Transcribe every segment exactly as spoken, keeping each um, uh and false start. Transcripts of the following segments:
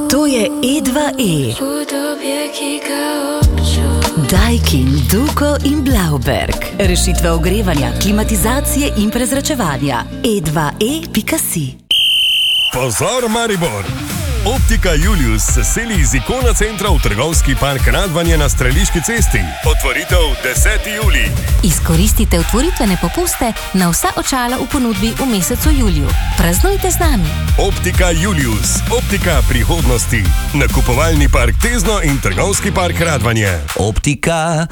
To je E dva E. Daikin, Duko in Blauberg. Rešitve ogrevanja, klimatizacije in prezračevanja. e dva e pika si. Pozor Maribor! Optika Julius se seli iz Ikona centra v trgovski park Radvanje na Streliški cesti. Otvoritev deseti julij. Izkoristite otvoritvene popuste na vsa očala v ponudbi v mesecu juliju. Praznujte z nami. Optika Julius. Optika prihodnosti. Nakupovalni park Tezno in trgovski park Radvanje. Optika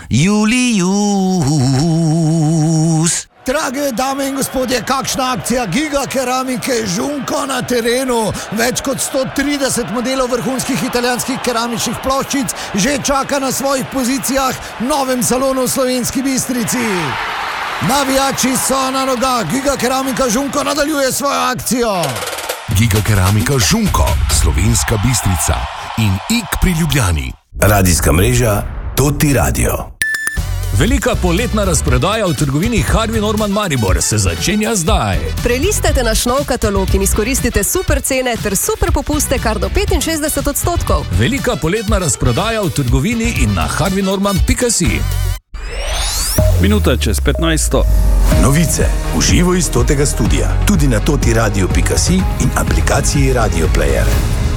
Julius. Drage dame in gospodje, kakšna akcija Giga keramike Žunko na terenu. Več kot sto trideset modelov vrhunskih italijanskih keramičnih ploščic že čaka na svojih pozicijah v novem salonu v Slovenski Bistrici. Navijači so na nogah, Giga keramika Žunko nadaljuje svojo akcijo. Giga keramika Žunko, Slovenska Bistrica in Ik pri Ljubljani. Radijska mreža Toti Radio. Velika poletna razprodaja v trgovini Harvey Norman Maribor se začenja zdaj. Prelistajte naš nov katalog in izkoristite super cene ter super popuste kar do petinšestdeset odstotkov. Velika poletna razprodaja v trgovini in na harvey norman pika si. Minuta čez petnajsto. Novice v živo iz Totega studia, tudi na toti radio pika si in aplikaciji Radio Player.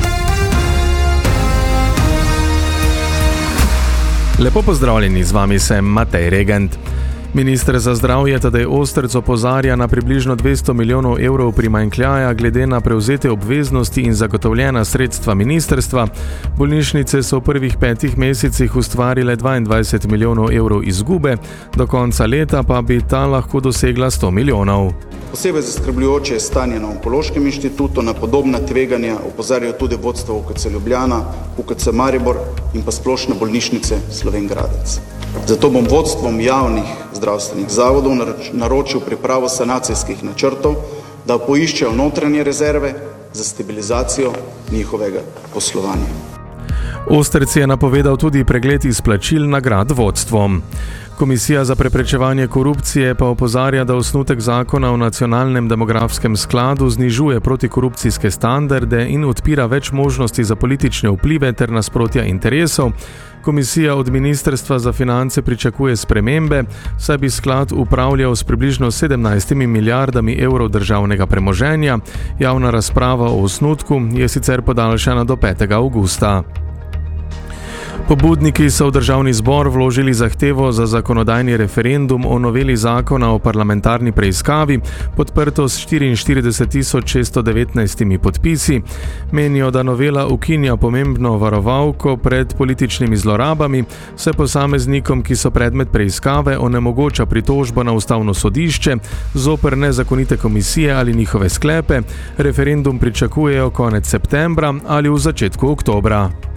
Lepo pozdravljeni, z vami sem Matej Regent. Minister za zdravje Tadej Ostrc opozarja na približno dvesto milijonov evrov primanjkljaja glede na prevzete obveznosti in zagotovljena sredstva ministrstva. Bolnišnice so v prvih petih mesecih ustvarile dvaindvajset milijonov evrov izgube, do konca leta pa bi ta lahko dosegla sto milijonov. Posebej zaskrbljujoče je stanje na Onkološkem inštitutu, na podobna tveganja opozarjajo tudi vodstvo U K C Ljubljana, U K C Maribor in pa Splošne bolnišnice Slovenj Gradec. Zato bom vodstvom javnih zdravstvenih zavodov naročil pripravo sanacijskih načrtov, da poiščejo notranje rezerve za stabilizacijo njihovega poslovanja. Ostrc je napovedal tudi pregled izplačil nagrad vodstvom. Komisija za preprečevanje korupcije pa opozarja, da osnutek zakona o nacionalnem demografskem skladu znižuje protikorupcijske standarde in odpira več možnosti za politične vplive ter nasprotja interesov. Komisija od Ministrstva za finance pričakuje spremembe, saj bi sklad upravljal s približno sedemnajstimi milijardami evrov državnega premoženja. Javna razprava o osnutku je sicer podaljšana do petega avgusta. Pobudniki so v državni zbor vložili zahtevo za zakonodajni referendum o noveli zakona o parlamentarni preiskavi, podprto s štiriinštirideset tisoč šeststo devetnajstimi podpisi. Menijo, da novela ukinja pomembno varovalko pred političnimi zlorabami, se posameznikom, ki so predmet preiskave, onemogoča pritožbo na ustavno sodišče zoper nezakonite komisije ali njihove sklepe. Referendum pričakujejo konec septembra ali v začetku oktobra.